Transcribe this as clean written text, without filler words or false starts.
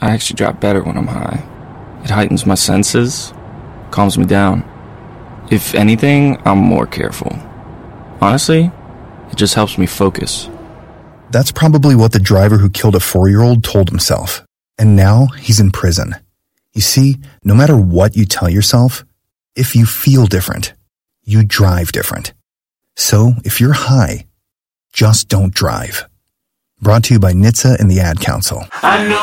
I actually drive better when I'm high. It heightens my senses, calms me down. If anything, I'm more careful. Honestly, it just helps me focus. That's probably what the driver who killed a 4-year-old told himself. And now he's in prison. You see, no matter what you tell yourself, if you feel different, you drive different. So if you're high, just don't drive. Brought to you by NHTSA and the Ad Council. I know